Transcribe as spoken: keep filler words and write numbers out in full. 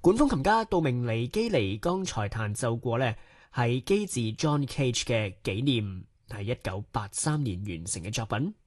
管風琴家杜明尼基尼剛才彈奏過呢，係基治 John Cage 嘅紀念，係一九八三年完成嘅作品。